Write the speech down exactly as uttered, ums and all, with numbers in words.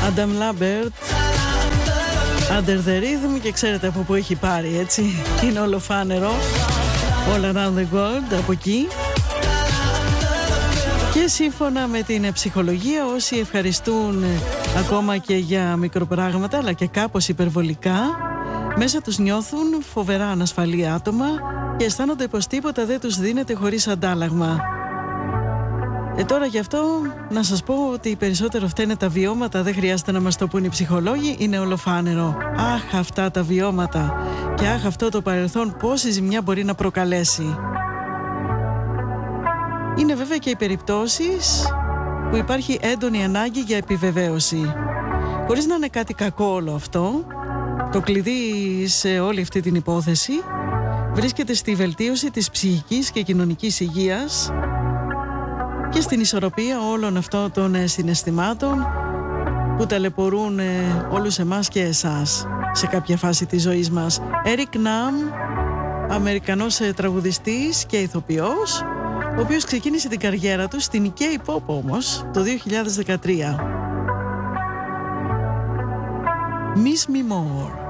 Adam Lambert, Under the Rhythm, και ξέρετε από πού έχει πάρει, έτσι. Είναι ολοφάνερο. All Around the World, από εκεί. Και σύμφωνα με την ψυχολογία, όσοι ευχαριστούν ακόμα και για μικροπράγματα, αλλά και κάπως υπερβολικά, μέσα τους νιώθουν φοβερά ανασφαλή άτομα και αισθάνονται πως τίποτα δεν τους δίνεται χωρίς αντάλλαγμα. Ε, τώρα γι' αυτό να σας πω ότι περισσότερο φταίνε τα βιώματα, δεν χρειάζεται να μας το πούν οι ψυχολόγοι, είναι ολοφάνερο. Αχ, αυτά τα βιώματα και αχ, αυτό το παρελθόν πόση ζημιά μπορεί να προκαλέσει. Είναι βέβαια και οι περιπτώσεις που υπάρχει έντονη ανάγκη για επιβεβαίωση. Χωρίς να είναι κάτι κακό όλο αυτό, το κλειδί σε όλη αυτή την υπόθεση βρίσκεται στη βελτίωση της ψυχικής και κοινωνικής υγείας και στην ισορροπία όλων αυτών των συναισθημάτων που ταλαιπωρούν όλους εμάς και εσάς σε κάποια φάση της ζωής μας. Eric Nam, Αμερικανός τραγουδιστής και ηθοποιός, ο οποίος ξεκίνησε την καριέρα του στην K-pop όμως το δύο χιλιάδες δεκατρία. Miss Me More.